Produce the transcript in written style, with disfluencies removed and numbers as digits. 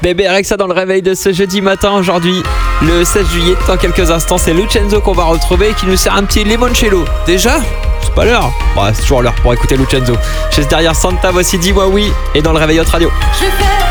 Bébé Rexa dans le réveil de ce jeudi matin. Aujourd'hui, le 16 juillet, dans quelques instants, c'est Lucenzo qu'on va retrouver et qui nous sert un petit limoncello. Déjà ? C'est pas l'heure. Bon, c'est toujours l'heure pour écouter Lucenzo. Juste derrière Santa, voici Dis-moi oui et dans le réveil Hot Radio. Je fais